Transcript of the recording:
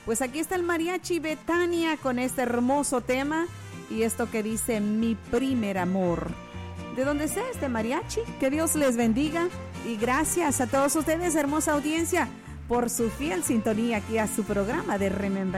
Pues aquí está el mariachi Betania con este hermoso tema y esto que dice Mi Primer Amor. De donde sea este mariachi, que Dios les bendiga y gracias a todos ustedes, hermosa audiencia, por su fiel sintonía aquí a su programa de Remembranza.